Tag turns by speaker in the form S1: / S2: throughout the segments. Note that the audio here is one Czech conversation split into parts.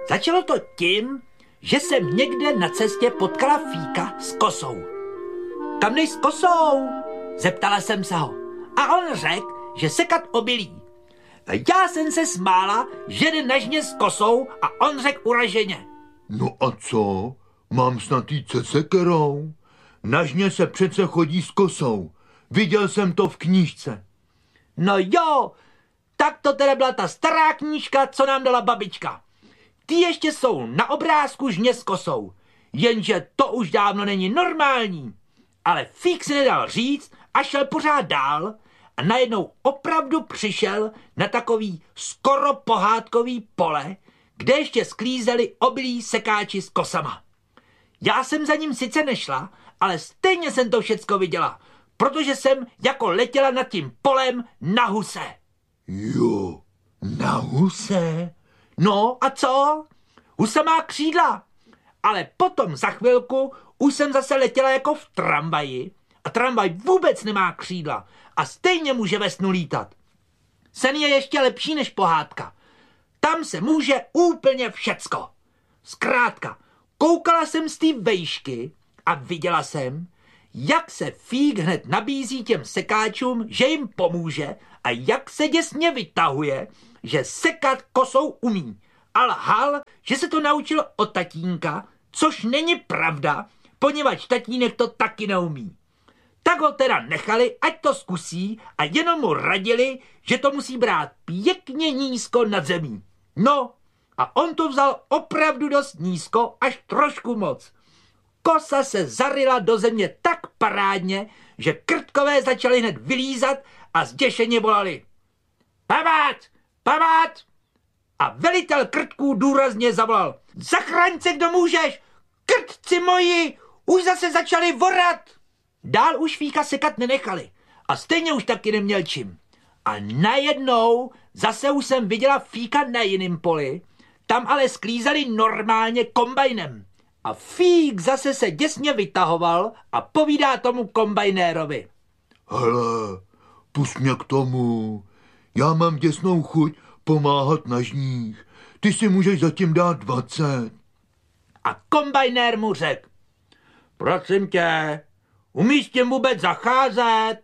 S1: Začalo to tím, že jsem někde na cestě potkala Fíka s kosou. Kam jdeš s kosou? Zeptala jsem se ho. A on řekl, že sekat obilí. Já jsem se smála, že jde na žně s kosou a on řekl uraženě.
S2: No a co? Mám snad jít se sekerou? Na žně se přece chodí s kosou. Viděl jsem to v knížce.
S1: No jo, tak to teda byla ta stará knížka, co nám dala babička. Ty ještě jsou na obrázku žně s kosou, jenže to už dávno není normální. Ale Fík si nedal říct a šel pořád dál a najednou opravdu přišel na takový skoro pohádkový pole, kde ještě sklízeli obilí sekáči s kosama. Já jsem za ním sice nešla, ale stejně jsem to všecko viděla, protože jsem jako letěla nad tím polem na huse.
S2: Jo, na huse?
S1: No a co? Husa má křídla. Ale potom za chvilku už jsem zase letěla jako v tramvaji a tramvaj vůbec nemá křídla a stejně může ve snu lítat. Sen je ještě lepší než pohádka. Tam se může úplně všecko. Zkrátka, koukala jsem z té vejšky a viděla jsem, jak se Fík hned nabízí těm sekáčům, že jim pomůže a jak se děsně vytahuje, že sekat kosou umí. A lhal, že se to naučil od tatínka, což není pravda, poněvadž tatínek to taky neumí. Tak ho teda nechali, ať to zkusí a jenom mu radili, že to musí brát pěkně nízko nad zemí. No, a on to vzal opravdu dost nízko, až trošku moc. Kosa se zaryla do země tak parádně, že krtkové začali hned vylízat a zděšeně volali. Pamat! Pamat! A velitel krtků důrazně zavolal. Zachraň se, kdo můžeš! Krtci moji! Už zase začali vorat! Dál už Fíka sekat nenechali a stejně už taky neměl čím. A najednou zase už jsem viděla Fíka na jiném poli, tam ale sklízeli normálně kombajnem. A Fík zase se děsně vytahoval a povídá tomu kombajnérovi.
S2: Hele, pust mě k tomu. Já mám děsnou chuť pomáhat na žních. Ty si můžeš zatím dát 20.
S1: A kombajnér mu řekl. Prosím tě, umíš s tím vůbec zacházet?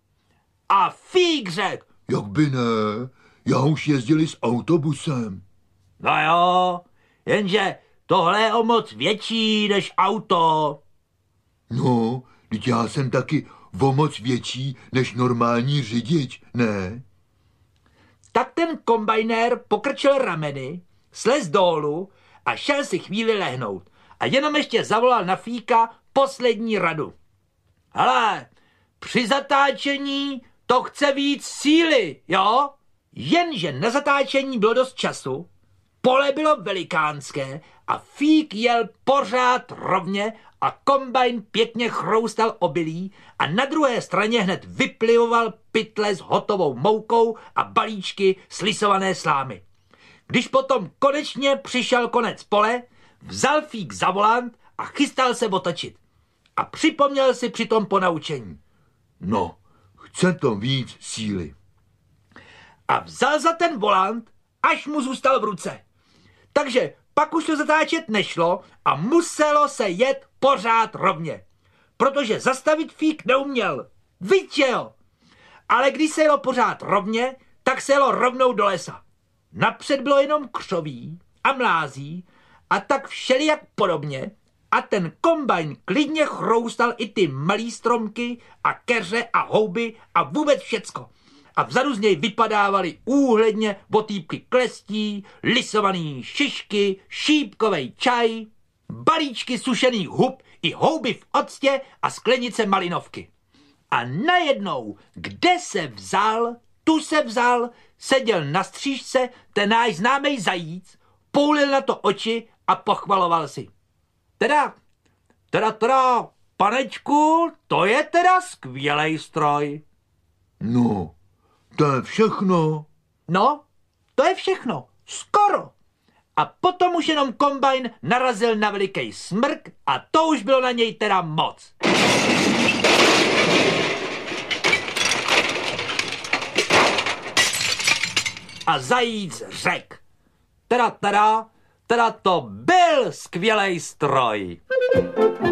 S1: A Fík řekl.
S2: Jak by ne, já už jezdili s autobusem.
S1: No jo, jenže tohle je o moc větší než auto.
S2: No, teď já jsem taky o moc větší než normální řidič, ne?
S1: Tak ten kombajnér pokrčil rameny, slez dolů a šel si chvíli lehnout. A jenom ještě zavolal na Fíka poslední radu. Hele, při zatáčení to chce víc síly, jo? Jenže na zatáčení bylo dost času, pole bylo velikánské a Fík jel pořád rovně a kombajn pěkně chroustal obilí a na druhé straně hned vyplivoval pytle s hotovou moukou a balíčky slisované slámy. Když potom konečně přišel konec pole, vzal Fík za volant a chystal se otočit. A připomněl si přitom ponaučení.
S2: No, chce to víc síly.
S1: A vzal za ten volant, až mu zůstal v ruce. Takže pak už to zatáčet nešlo a muselo se jet pořád rovně. Protože zastavit Fík neuměl. Viděl. Ale když se jelo pořád rovně, tak se jelo rovnou do lesa. Napřed bylo jenom křoví a mlází a tak všelijak podobně a ten kombajn klidně chroustal i ty malý stromky a keře a houby a vůbec všecko. A vzadu z něj vypadávaly úhledně botýpky klestí, lisovaný šišky, šípkovej čaj, balíčky sušených hub i houby v octě a sklenice malinovky. A najednou, kde se vzal, tu se vzal, seděl na střížce ten náš známej zajíc, poulil na to oči a pochvaloval si. Teda, panečku, to je teda skvělej stroj.
S2: No, to je všechno.
S1: No, to je všechno. Skoro. A potom už jenom kombajn narazil na veliký smrk a to už bylo na něj teda moc. A zajíc řekl. Teda,
S3: Teda to byl skvělej stroj.